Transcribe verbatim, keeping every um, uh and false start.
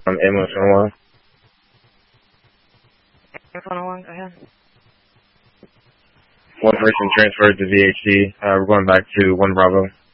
Um, ambulance one oh one. one oh one, go ahead. One person transferred to V H C. Uh, we're going back to one Bravo.